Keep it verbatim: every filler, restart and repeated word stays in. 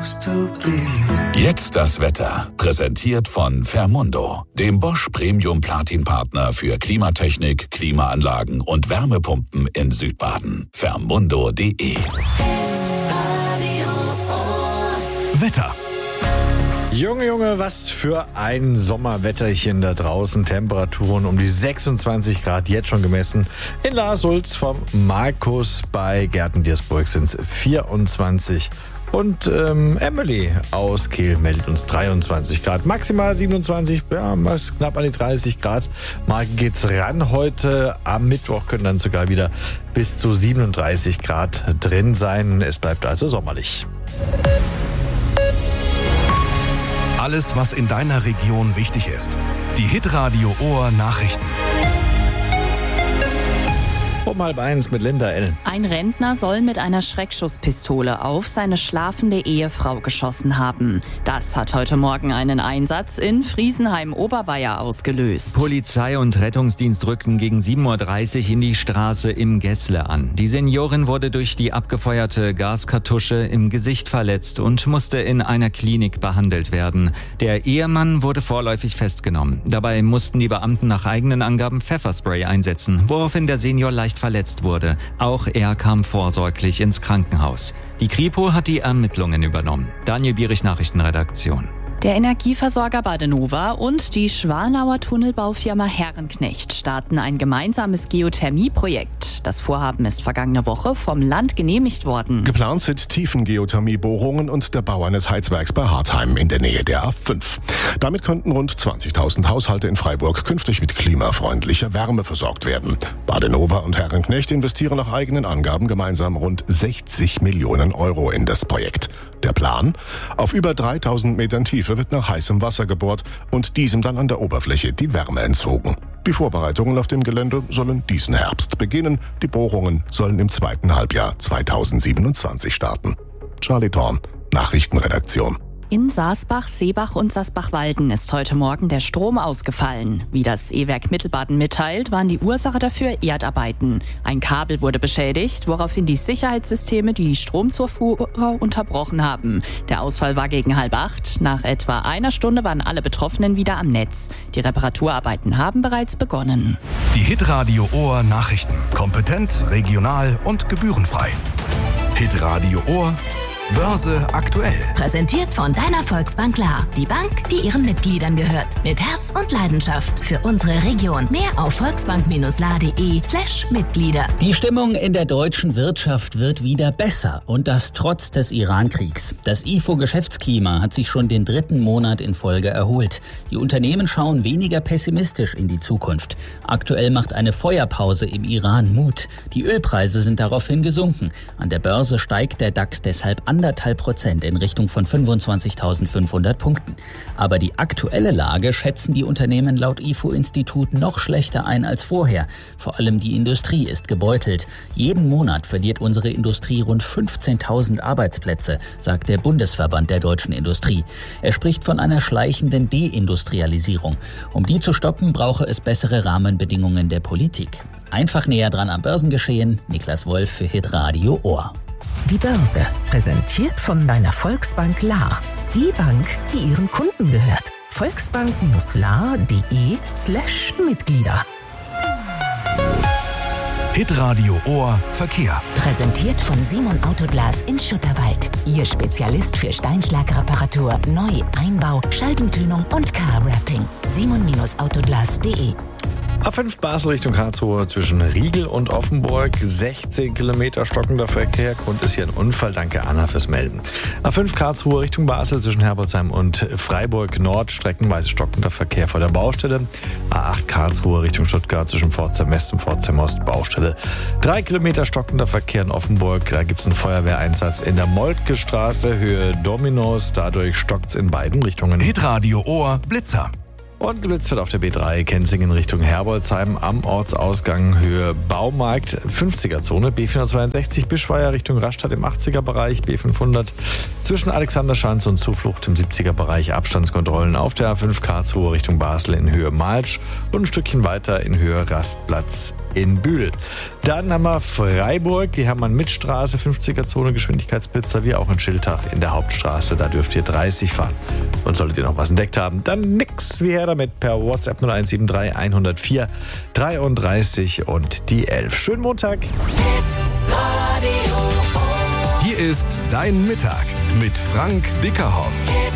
Jetzt das Wetter. Präsentiert von Fermundo, dem Bosch Premium Platin Partner für Klimatechnik, Klimaanlagen und Wärmepumpen in Südbaden. Fermundo punkt de. Wetter. Junge, Junge, was für ein Sommerwetterchen da draußen. Temperaturen um die sechsundzwanzig Grad jetzt schon gemessen. In Lars-Sulz vom Markus bei Gerten-Diersburg sind es vierundzwanzig. Und ähm, Emily aus Kehl meldet uns dreiundzwanzig Grad. Maximal siebenundzwanzig, ja, knapp an die dreißig Grad. Marke geht's ran. Heute am Mittwoch können dann sogar wieder bis zu siebenunddreißig Grad drin sein. Es bleibt also sommerlich. Alles, was in deiner Region wichtig ist. Die Hitradio Ohr Nachrichten. Um halb eins mit Linda L. Ein Rentner soll mit einer Schreckschusspistole auf seine schlafende Ehefrau geschossen haben. Das hat heute Morgen einen Einsatz in Friesenheim-Oberweier ausgelöst. Polizei und Rettungsdienst rückten gegen sieben Uhr dreißig in die Straße im Gessle an. Die Seniorin wurde durch die abgefeuerte Gaskartusche im Gesicht verletzt und musste in einer Klinik behandelt werden. Der Ehemann wurde vorläufig festgenommen. Dabei mussten die Beamten nach eigenen Angaben Pfefferspray einsetzen, woraufhin der Senior leicht verletzt wurde. Auch er kam vorsorglich ins Krankenhaus. Die Kripo hat die Ermittlungen übernommen. Daniel Bierich, Nachrichtenredaktion. Der Energieversorger Badenova und die Schwanauer Tunnelbaufirma Herrenknecht starten ein gemeinsames Geothermieprojekt. Das Vorhaben ist vergangene Woche vom Land genehmigt worden. Geplant sind Tiefengeothermiebohrungen und der Bau eines Heizwerks bei Hartheim in der Nähe der A fünf. Damit könnten rund zwanzigtausend Haushalte in Freiburg künftig mit klimafreundlicher Wärme versorgt werden. Badenova und Herrenknecht investieren nach eigenen Angaben gemeinsam rund sechzig Millionen Euro in das Projekt. Der Plan? Auf über dreitausend Metern Tiefe wird nach heißem Wasser gebohrt und diesem dann an der Oberfläche die Wärme entzogen. Die Vorbereitungen auf dem Gelände sollen diesen Herbst beginnen. Die Bohrungen sollen im zweiten Halbjahr zweitausendsiebenundzwanzig starten. Charlie Thorn, Nachrichtenredaktion. In Saasbach, Seebach und Saasbach-Walden ist heute Morgen der Strom ausgefallen. Wie das E-Werk Mittelbaden mitteilt, waren die Ursache dafür Erdarbeiten. Ein Kabel wurde beschädigt, woraufhin die Sicherheitssysteme die Stromzufuhr unterbrochen haben. Der Ausfall war gegen halb acht. Nach etwa einer Stunde waren alle Betroffenen wieder am Netz. Die Reparaturarbeiten haben bereits begonnen. Die Hitradio Ohr Nachrichten. Kompetent, regional und gebührenfrei. Hitradio Ohr Börse aktuell. Präsentiert von deiner Volksbank Lahr. Die Bank, die ihren Mitgliedern gehört. Mit Herz und Leidenschaft für unsere Region. Mehr auf volksbank-lahr.de slash Mitglieder. Die Stimmung in der deutschen Wirtschaft wird wieder besser. Und das trotz des Iran-Kriegs. Das I F O-Geschäftsklima hat sich schon den dritten Monat in Folge erholt. Die Unternehmen schauen weniger pessimistisch in die Zukunft. Aktuell macht eine Feuerpause im Iran Mut. Die Ölpreise sind daraufhin gesunken. An der Börse steigt der DAX deshalb an. anderthalb Prozent in Richtung von fünfundzwanzigtausendfünfhundert Punkten. Aber die aktuelle Lage schätzen die Unternehmen laut I F O-Institut noch schlechter ein als vorher. Vor allem die Industrie ist gebeutelt. Jeden Monat verliert unsere Industrie rund fünfzehntausend Arbeitsplätze, sagt der Bundesverband der deutschen Industrie. Er spricht von einer schleichenden Deindustrialisierung. Um die zu stoppen, brauche es bessere Rahmenbedingungen der Politik. Einfach näher dran am Börsengeschehen. Niklas Wolf für Hitradio Ohr. Die Börse, präsentiert von deiner Volksbank Lahr. Die Bank, die ihren Kunden gehört. volksbank-lahr.de slash Mitglieder. Hitradio Ohr Verkehr. Präsentiert von Simon Autoglas in Schutterwald. Ihr Spezialist für Steinschlagreparatur, Neu-, Einbau, Scheibentönung und Car-Wrapping. simon-autoglas punkt de. A fünf Basel Richtung Karlsruhe zwischen Riegel und Offenburg. sechzehn Kilometer stockender Verkehr. Grund ist hier ein Unfall. Danke, Anna, fürs Melden. A fünf Karlsruhe Richtung Basel zwischen Herbolzheim und Freiburg Nord. Streckenweise stockender Verkehr vor der Baustelle. A acht Karlsruhe Richtung Stuttgart zwischen Pforzheim West und Pforzheim Ost. Baustelle. Drei Kilometer stockender Verkehr in Offenburg. Da gibt es einen Feuerwehreinsatz in der Moltke Straße, Höhe Dominos. Dadurch stockt es in beiden Richtungen. Hitradio Ohr Blitzer. Und geblitzt wird auf der B drei Kenzingen Richtung Herbolzheim am Ortsausgang Höhe Baumarkt fünfziger-Zone. B vierhundertzweiundsechzig Bischweier Richtung Rastatt im achtziger-Bereich. B fünfhundert zwischen Alexanderschanze und Zuflucht im siebziger-Bereich. Abstandskontrollen auf der A fünf Karlsruhe Richtung Basel in Höhe Malsch und ein Stückchen weiter in Höhe Rastplatz in Bühl. Dann haben wir Freiburg, die Hermann-Mitt-Straße, fünfziger-Zone, Geschwindigkeitsblitzer, wie auch in Schiltach in der Hauptstraße. Da dürft ihr dreißig fahren. Und solltet ihr noch was entdeckt haben, dann nix wie her damit per WhatsApp null eins sieben drei hundertvier dreiunddreißig und die elf. Schönen Montag. Hier ist Dein Mittag mit Frank Bickerhoff.